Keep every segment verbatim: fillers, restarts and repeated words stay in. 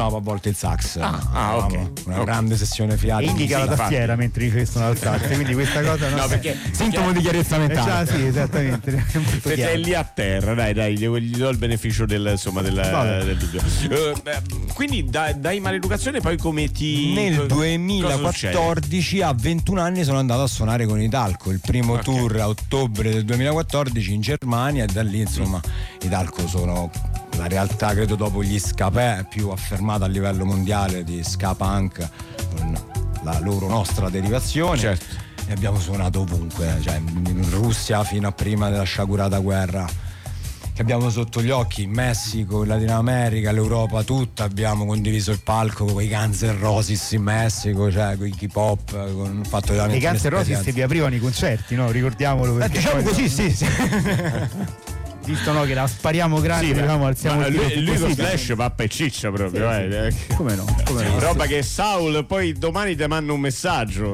a volte il sax. Ah, ah ok. Una okay. grande sessione fiata. E indica sì, la tastiera mentre riflettono al sax, quindi questa cosa non no, perché sintomo di chiarezza mentale. Eh, già, sì, esattamente. Perché è lì a terra, dai, dai, gli, gli do il beneficio del, insomma, del, del dubbio. Uh, beh, quindi da, dai Maleducazione poi come ti... Nel duemilaquattordici a ventuno anni sono andato a suonare con Idalco, il primo okay. tour a ottobre del duemilaquattordici in Germania, e da lì insomma Idalco sono la realtà, credo dopo gli Scapè, più affermata a livello mondiale di ska punk, con la loro nostra derivazione. Certo. E abbiamo suonato ovunque, cioè in Russia fino a prima della sciagurata guerra che abbiamo sotto gli occhi, in Messico, in Latino America, l'Europa tutta, abbiamo condiviso il palco con i Guns N' Roses in Messico, cioè con i hip hop, con fatto i Guns N' Roses vi aprivano i concerti, no? Ricordiamolo, perché eh, diciamo così, no, sì, sì. Visto no che la spariamo grande, sì, diciamo, alziamo il lui, lui con Slash Slash pappa e ciccia proprio, sì, eh. Sì. Come no? Come no? Roba che Saul poi domani ti manda un messaggio.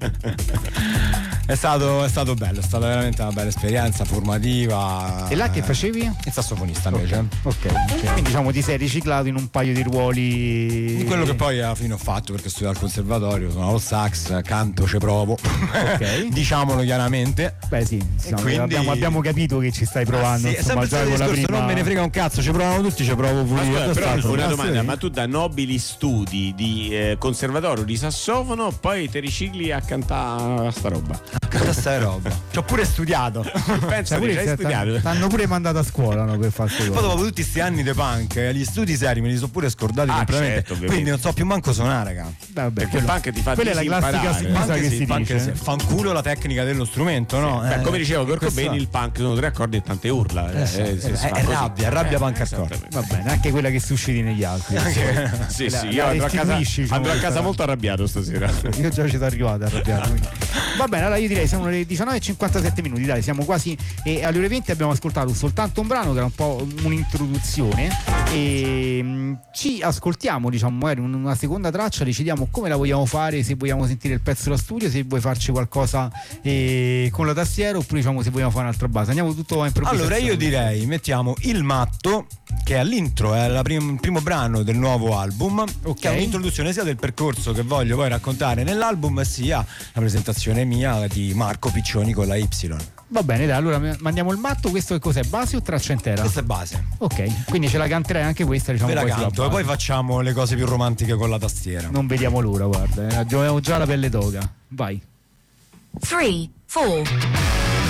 È stato, è stato bello, è stata veramente una bella esperienza formativa. E là che facevi? Il sassofonista invece. Ok, okay. Quindi diciamo ti sei riciclato in un paio di ruoli. Quello che poi alla fine ho fatto, perché studio al conservatorio, suonavo il sax, canto, ci provo. Ok. Diciamolo chiaramente. Beh sì, insomma, quindi... abbiamo, abbiamo capito che ci stai provando. Ah, sì, insomma, già con la prima... non me ne frega un cazzo, ci provano tutti, ci provo pure io. Però stato, una domanda, ma tu da nobili studi di eh, conservatorio di sassofono poi ti ricicli a cantare sta roba? A cantare sta roba. Ci ho pure studiato. Pensa che hai studiato. Ti hanno pure mandato a scuola, no, per fare queste Poi dopo tutti questi anni di punk, gli studi seri me li sono pure scordati ah, completamente. Certo, quindi non so più manco suonare, raga. Vabbè, perché quello, il punk ti fa quella è la classica scusa che sì, si dice. Sì. Fanculo la tecnica dello strumento, sì. no? Beh, eh, come diceva Kurt questo... Cobain, il punk sono tre accordi e tante urla. Eh, eh, eh, è, è rabbia, è rabbia eh, punk hardcore. Va bene, anche quella che susciti negli altri. Sì, la, sì, la io andrò a casa, diciamo, andrò a casa molto arrabbiato stasera. Io già ci sono arrivato arrabbiato. Quindi. Va bene, allora io direi sono le diciannove e cinquantasette minuti, dai, siamo quasi e alle ore venti abbiamo ascoltato soltanto un brano che era un po' un'introduzione e mh, ci ascoltiamo, diciamo, magari una seconda traccia, decidiamo come la vogliamo fare, se vogliamo sentire il pezzo da studio, se vuoi farci qualcosa eh, con la tastiera oppure diciamo se vogliamo fare un'altra base. Andiamo tutto a improvvisazione. Allora io direi mettiamo Il Matto, che è all'intro, è la prim- il primo brano del nuovo album, okay. Che è un'introduzione sia del percorso che voglio poi raccontare nell'album sia la presentazione mia di Marco Piccioni con la Y. Va bene, dai, allora mandiamo Il Matto. Questo che cos'è? Base o traccia intera? Questa è base. Ok, quindi ce la canterai anche questa, diciamo. Ve la poi canto e poi facciamo le cose più romantiche con la tastiera. Non vediamo l'ora, guarda, eh. Abbiamo già la pelle d'oca. Vai. three, four